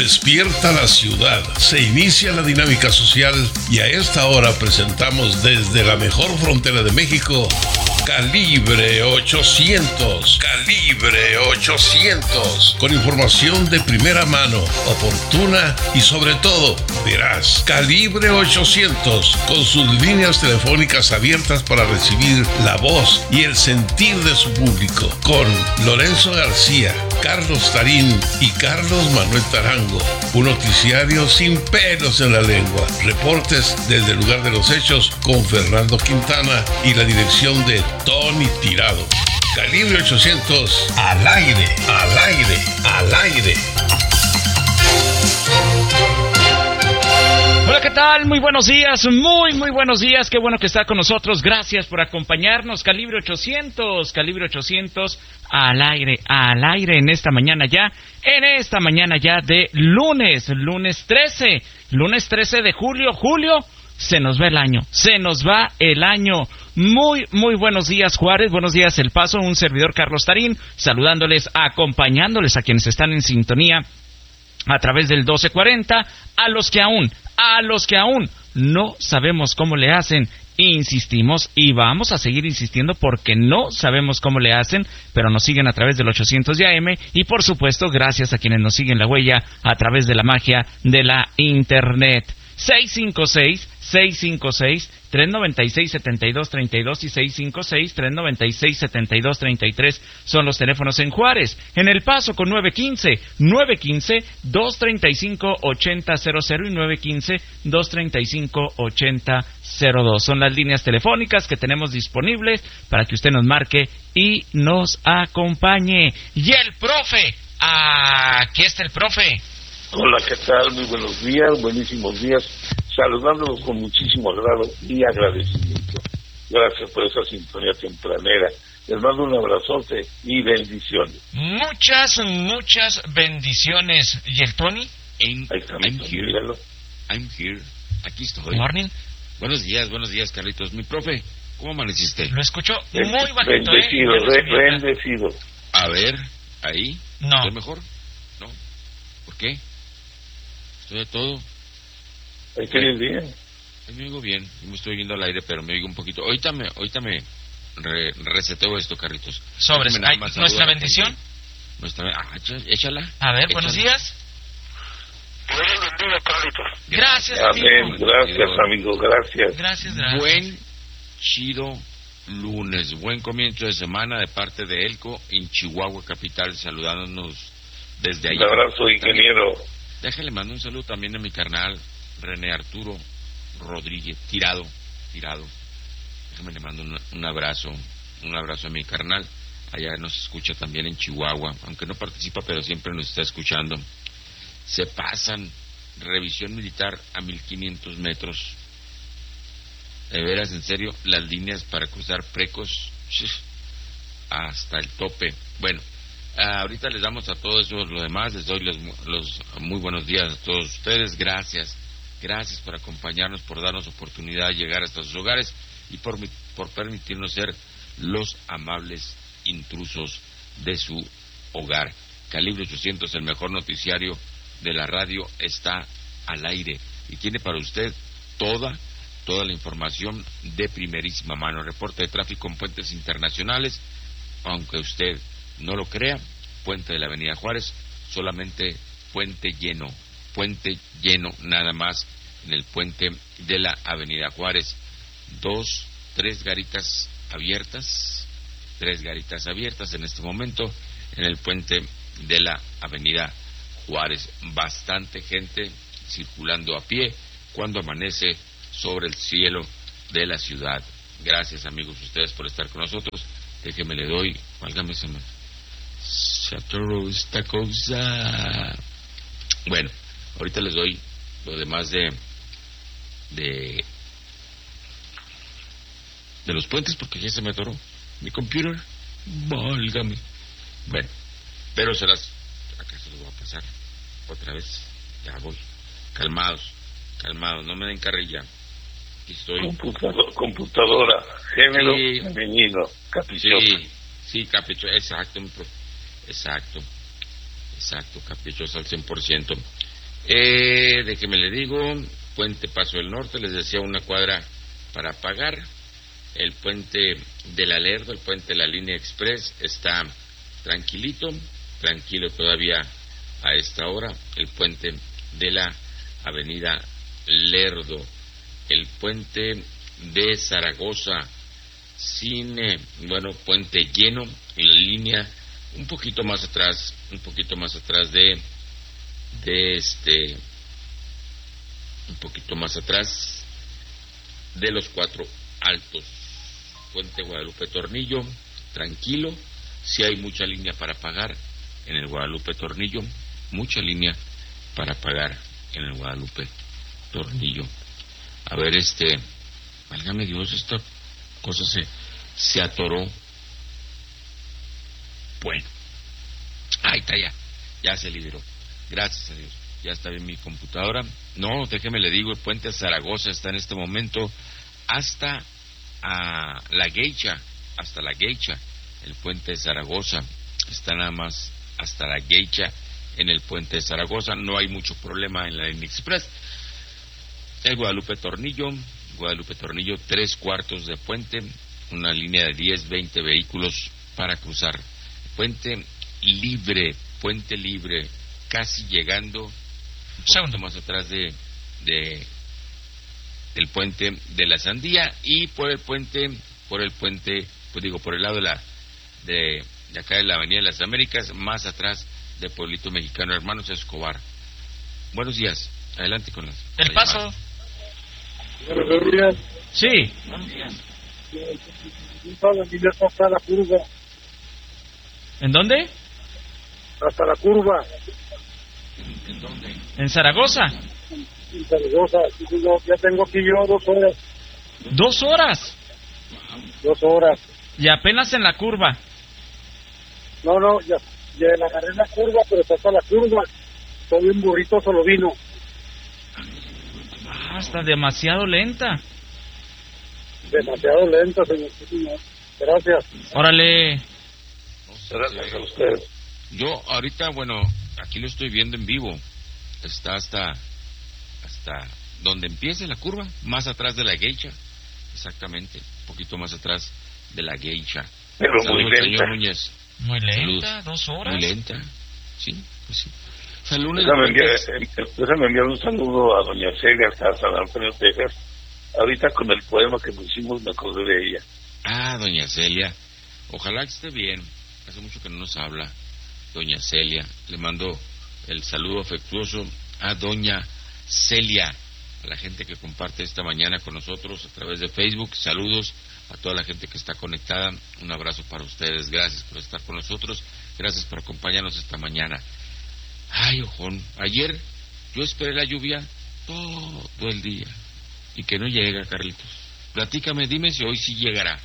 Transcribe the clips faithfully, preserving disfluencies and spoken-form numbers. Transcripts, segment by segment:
Despierta la ciudad. Se inicia la dinámica social y a esta hora presentamos desde la mejor frontera de México, Calibre ochocientos. Calibre ochocientos. Con información de primera mano, oportuna y sobre todo veraz. Calibre ochocientos. Con sus líneas telefónicas abiertas para recibir la voz y el sentir de su público. Con Lorenzo García, Carlos Tarín y Carlos Manuel Tarango. Un noticiario sin pelos en la lengua. Reportes desde el lugar de los hechos con Fernando Quintana y la dirección de Tony Tirado. Calibre ochocientos, al aire, al aire, al aire. Hola, ¿qué tal? Muy buenos días, muy, muy buenos días. Qué bueno que está con nosotros. Gracias por acompañarnos. Calibre ochocientos, Calibre ochocientos, al aire, al aire en esta mañana ya, en esta mañana ya de lunes, lunes trece, lunes trece de julio, julio. Se nos va el año, se nos va el año. Muy, muy buenos días, Juárez, buenos días, El Paso, un servidor Carlos Tarín, saludándoles, acompañándoles a quienes están en sintonía a través del doce cuarenta, a los que aún, a los que aún no sabemos cómo le hacen, insistimos y vamos a seguir insistiendo porque no sabemos cómo le hacen, pero nos siguen a través del ochocientos de A M y por supuesto gracias a quienes nos siguen la huella a través de la magia de la internet. seis cinco seis, seis cinco seis, tres nueve seis, siete dos tres dos y seis cinco seis, tres nueve seis, siete dos tres tres son los teléfonos en Juárez. En El Paso con nueve uno cinco, nueve uno cinco, dos tres cinco, ocho cero cero cero y nueve uno cinco, dos tres cinco, ocho cero cero dos. Son las líneas telefónicas que tenemos disponibles para que usted nos marque y nos acompañe. Y el profe, aquí está el profe. Hola, ¿qué tal? Muy buenos días, buenísimos días. Saludándolos con muchísimo agrado y agradecimiento. Gracias por esa sintonía tempranera. Les mando un abrazote y bendiciones. Muchas, muchas bendiciones. ¿Y el Tony? I'm, I'm here. Míralo. I'm here. Aquí estoy. Good morning. Buenos días, buenos días, Carlitos. Mi profe, ¿cómo amaneciste? Lo escucho muy bajito, bendecido, ¿eh? Re, bendecido. A ver, ahí. No. ¿Estoy mejor? ¿No? ¿Por qué? Estoy a todo. Ahí te oyes bien. Ahí me oigo bien. Me estoy oyendo al aire, pero me oigo un poquito. Ahorita me, ahorita me re, reseteo esto, Carlitos. Sobre nuestra bendición. Nuestra, ah, échala. A ver, échala. Buenos días. Dios bendiga, Carlitos. Gracias, Amén. amigo. Gracias, amigo. Gracias. Gracias, gracias. Buen, chido lunes. Buen comienzo de semana de parte de Elco en Chihuahua capital, saludándonos desde allá. Un abrazo, ingeniero. Déjale, mando un saludo también a mi carnal René Arturo Rodríguez, tirado, tirado. Déjame le mando un, un abrazo, un abrazo a mi carnal. Allá nos escucha también en Chihuahua, aunque no participa, pero siempre nos está escuchando. Se pasan, revisión militar a mil quinientos metros. De veras, en serio, las líneas para cruzar Precos hasta el tope. Bueno, Uh, ahorita les damos a todos eso, lo demás, les doy los, los muy buenos días a todos ustedes, gracias, gracias por acompañarnos, por darnos oportunidad de llegar hasta sus hogares y por, por permitirnos ser los amables intrusos de su hogar. Calibre ochocientos, el mejor noticiario de la radio, está al aire y tiene para usted toda, toda la información de primerísima mano. Reporte de tráfico en puentes internacionales, aunque usted no lo crea, puente de la Avenida Juárez, solamente puente lleno, puente lleno nada más en el puente de la Avenida Juárez. Dos, tres garitas abiertas, tres garitas abiertas en este momento en el puente de la Avenida Juárez. Bastante gente circulando a pie cuando amanece sobre el cielo de la ciudad. Gracias, amigos, ustedes por estar con nosotros. Déjeme le doy, válgame ese man. Se atoró esta cosa. Bueno, ahorita les doy lo demás de de de los puentes porque ya se me atoró mi computer. Válgame. Bueno, pero se las acá se los voy a pasar otra vez. Ya voy. Calmados, calmados, no me den carrilla. Aquí estoy. Computador, computadora, género sí. Femenino, caprichoso. Sí, sí, caprichoso, exacto, exacto, exacto, caprichoso al cien por ciento. Eh, déjeme le digo, Puente Paso del Norte, les decía una cuadra para pagar. El puente de la Lerdo, el puente de la línea express está tranquilito, tranquilo todavía a esta hora. El puente de la avenida Lerdo, el puente de Zaragoza, sin, eh, bueno, puente lleno, en la línea un poquito más atrás, un poquito más atrás de, de este, un poquito más atrás de los Cuatro Altos. Puente Guadalupe Tornillo, tranquilo, si hay mucha línea para pagar en el Guadalupe Tornillo, mucha línea para pagar en el Guadalupe Tornillo. A ver, este, válgame Dios, esta cosa se, se atoró. Bueno, ahí está ya, ya se liberó, gracias a Dios, ya está bien mi computadora. No, déjeme le digo, el puente Zaragoza está en este momento hasta a la Geisha, hasta la Geisha, el puente de Zaragoza está nada más hasta la Geisha en el puente de Zaragoza, no hay mucho problema en la línea express. El Guadalupe Tornillo, Guadalupe Tornillo, tres cuartos de puente, una línea de diez, veinte vehículos para cruzar. Puente libre, puente libre, casi llegando un poquito más atrás de, de el puente de la Sandía, y por el puente, por el puente, pues digo, por el lado de la de, de acá de la Avenida de las Américas, más atrás de Pueblito Mexicano, Hermanos Escobar. Buenos días, adelante con las El la Paso. Buenos días. Sí. Hasta la curva. ¿En dónde? Hasta la curva. ¿En dónde? ¿En Zaragoza? En Zaragoza. Ya tengo aquí yo dos horas. ¿Dos horas? Dos horas. Y apenas en la curva. No, no, ya, ya la agarré en la curva, pero está hasta la curva. Soy un burrito solo vino. Ah, está demasiado lenta. Demasiado lento, señor. Gracias. Órale. Gracias a ustedes. Yo ahorita, bueno, aquí lo estoy viendo en vivo. Está hasta hasta donde empieza la curva, más atrás de la Geisha. Exactamente, un poquito más atrás de la Geisha. Pero Saludos, muy lenta. señor Núñez. Muy lenta, Saludos. dos horas. Muy lenta. Sí, pues sí. Saludos. Déjame enviar, déjame enviar un saludo a doña Celia hasta San Antonio, Texas. Ahorita con el poema que pusimos me acordé de ella. Ah, doña Celia. Ojalá que esté bien. Hace mucho que no nos habla doña Celia. Le mando el saludo afectuoso a doña Celia, a la gente que comparte esta mañana con nosotros a través de Facebook. Saludos a toda la gente que está conectada. Un abrazo para ustedes. Gracias por estar con nosotros. Gracias por acompañarnos esta mañana. Ay, ojón. Ayer yo esperé la lluvia todo el día y que no llega, Carlitos. Platícame, dime si hoy sí llegará.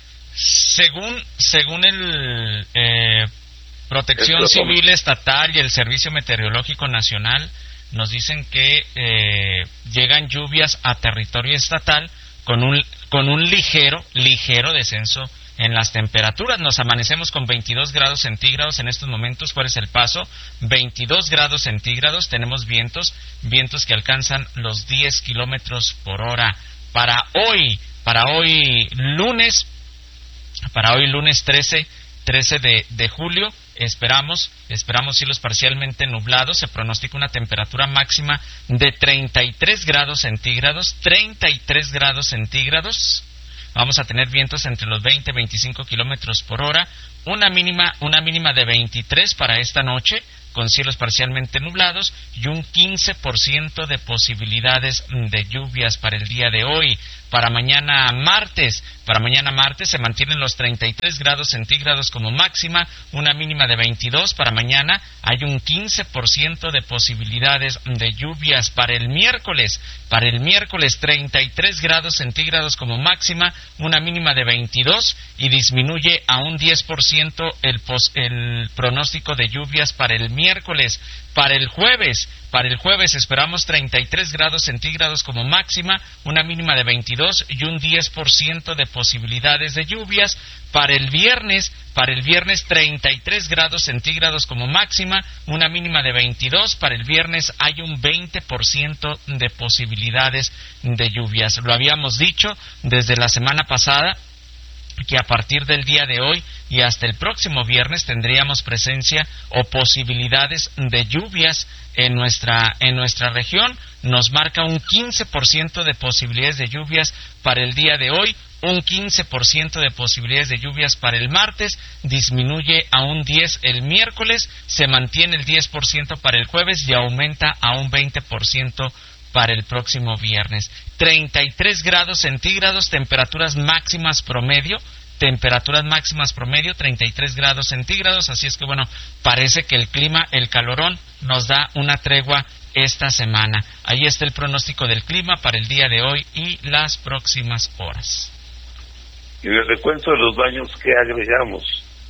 Según según el eh, Protección Civil Estatal y el Servicio Meteorológico Nacional, nos dicen que eh, llegan lluvias a territorio estatal con un con un ligero ligero descenso en las temperaturas. Nos amanecemos con veintidós grados centígrados en estos momentos. ¿Cuál es el Paso? veintidós grados centígrados. Tenemos vientos vientos que alcanzan los diez kilómetros por hora. Para hoy, para hoy lunes, para hoy lunes trece de, de julio, esperamos, esperamos cielos parcialmente nublados. Se pronostica una temperatura máxima de treinta y tres grados centígrados, treinta y tres grados centígrados. Vamos a tener vientos entre los veinte y veinticinco kilómetros por hora, una mínima, una mínima de veintitrés para esta noche, con cielos parcialmente nublados, y un quince por ciento de posibilidades de lluvias para el día de hoy. Para mañana martes, para mañana martes se mantienen los treinta y tres grados centígrados como máxima, una mínima de veintidós. Para mañana hay un quince por ciento de posibilidades de lluvias. Para el miércoles, para el miércoles treinta y tres grados centígrados como máxima, una mínima de veintidós, y disminuye a un diez por ciento el, pos, el pronóstico de lluvias para el miércoles. Para el jueves, para el jueves esperamos treinta y tres grados centígrados como máxima, una mínima de veintidós y un diez por ciento de posibilidades de lluvias. Para el viernes, para el viernes treinta y tres grados centígrados como máxima, una mínima de veintidós. Para el viernes hay un veinte por ciento de posibilidades de lluvias. Lo habíamos dicho desde la semana pasada, que a partir del día de hoy y hasta el próximo viernes tendríamos presencia o posibilidades de lluvias en nuestra en nuestra región. Nos marca un quince por ciento de posibilidades de lluvias para el día de hoy, un quince por ciento de posibilidades de lluvias para el martes, disminuye a un diez por ciento el miércoles, se mantiene el diez por ciento para el jueves y aumenta a un veinte por ciento para el próximo viernes. treinta y tres grados centígrados, temperaturas máximas promedio, temperaturas máximas promedio, treinta y tres grados centígrados, así es que bueno, parece que el clima, el calorón, nos da una tregua esta semana. Ahí está el pronóstico del clima para el día de hoy y las próximas horas. Y el recuento de los daños que agregamos.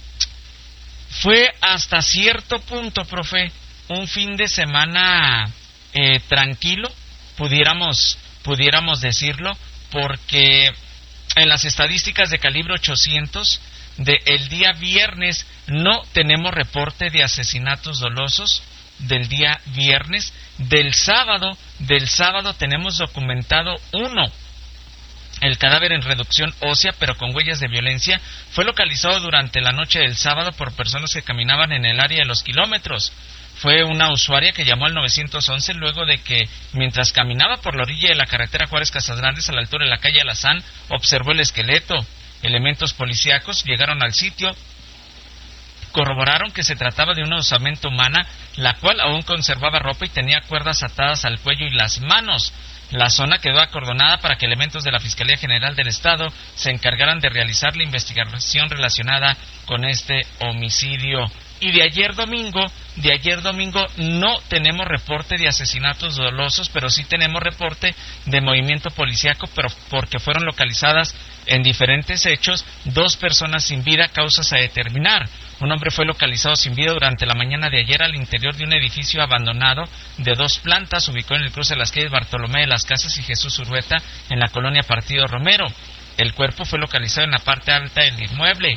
Fue hasta cierto punto, profe, un fin de semana eh, tranquilo, pudiéramos pudiéramos decirlo, porque en las estadísticas de calibre ochocientos de el día viernes no tenemos reporte de asesinatos dolosos del día viernes. Del sábado, del sábado tenemos documentado uno. El cadáver en reducción ósea, pero con huellas de violencia, fue localizado durante la noche del sábado por personas que caminaban en el área de los kilómetros. Fue una usuaria que llamó al nueve once luego de que, mientras caminaba por la orilla de la carretera Juárez-Casas Grandes a la altura de la calle Alazán, observó el esqueleto. Elementos policíacos llegaron al sitio, corroboraron que se trataba de una osamenta humana, la cual aún conservaba ropa y tenía cuerdas atadas al cuello y las manos. La zona quedó acordonada para que elementos de la Fiscalía General del Estado se encargaran de realizar la investigación relacionada con este homicidio. Y de ayer domingo, de ayer domingo no tenemos reporte de asesinatos dolosos, pero sí tenemos reporte de movimiento policíaco, pero porque fueron localizadas en diferentes hechos dos personas sin vida, causas a determinar. Un hombre fue localizado sin vida durante la mañana de ayer al interior de un edificio abandonado de dos plantas, ubicado en el cruce de las calles Bartolomé de las Casas y Jesús Urrueta, en la colonia Partido Romero. El cuerpo fue localizado en la parte alta del inmueble.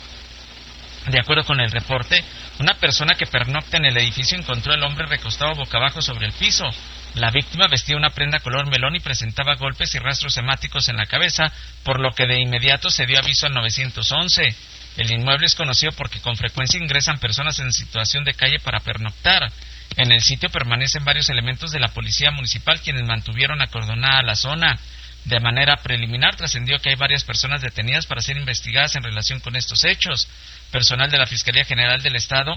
De acuerdo con el reporte, una persona que pernocta en el edificio encontró al hombre recostado boca abajo sobre el piso. La víctima vestía una prenda color melón y presentaba golpes y rastros hemáticos en la cabeza, por lo que de inmediato se dio aviso al nueve once. El inmueble es conocido porque con frecuencia ingresan personas en situación de calle para pernoctar. En el sitio permanecen varios elementos de la policía municipal quienes mantuvieron acordonada la zona. De manera preliminar trascendió que hay varias personas detenidas para ser investigadas en relación con estos hechos. Personal de la Fiscalía General del Estado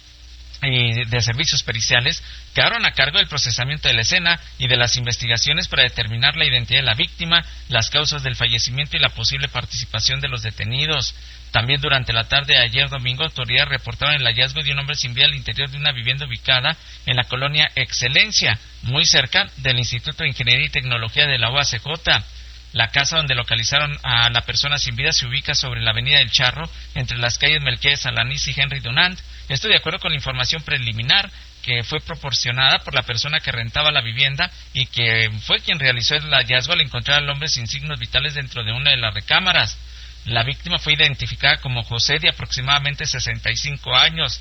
y de servicios periciales quedaron a cargo del procesamiento de la escena y de las investigaciones para determinar la identidad de la víctima, las causas del fallecimiento y la posible participación de los detenidos. También durante la tarde de ayer domingo, autoridades reportaron el hallazgo de un hombre sin vida al interior de una vivienda ubicada en la colonia Excelencia, muy cerca del Instituto de Ingeniería y Tecnología de la U A C J. La casa donde localizaron a la persona sin vida se ubica sobre la avenida del Charro, entre las calles Melquiades Alanís y Henry Dunant. Esto de acuerdo con la información preliminar que fue proporcionada por la persona que rentaba la vivienda y que fue quien realizó el hallazgo al encontrar al hombre sin signos vitales dentro de una de las recámaras. La víctima fue identificada como José, de aproximadamente sesenta y cinco años.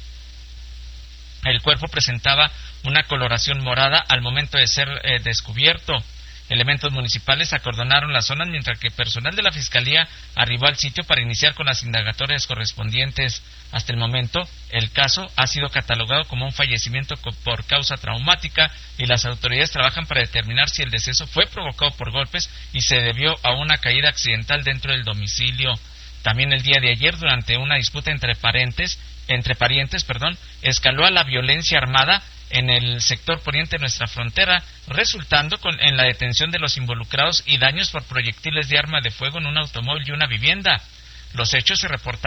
El cuerpo presentaba una coloración morada al momento de ser eh, descubierto. Elementos municipales acordonaron la zona mientras que personal de la Fiscalía arribó al sitio para iniciar con las indagatorias correspondientes. Hasta el momento, el caso ha sido catalogado como un fallecimiento por causa traumática y las autoridades trabajan para determinar si el deceso fue provocado por golpes y se debió a una caída accidental dentro del domicilio. También el día de ayer, durante una disputa entre parientes, entre parientes, perdón, escaló a la violencia armada en el sector poniente de nuestra frontera, resultando con, en la detención de los involucrados y daños por proyectiles de arma de fuego en un automóvil y una vivienda. Los hechos se reportaron